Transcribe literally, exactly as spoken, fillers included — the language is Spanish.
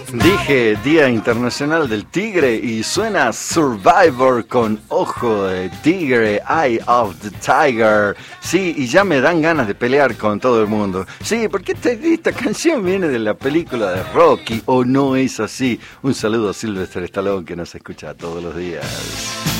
Dije Día Internacional del Tigre y suena Survivor con Ojo de Tigre, Eye of the Tiger. Sí, y ya me dan ganas de pelear con todo el mundo. Sí, porque esta, esta canción viene de la película de Rocky, ¿o no es así? Un saludo a Sylvester Stallone que nos escucha todos los días.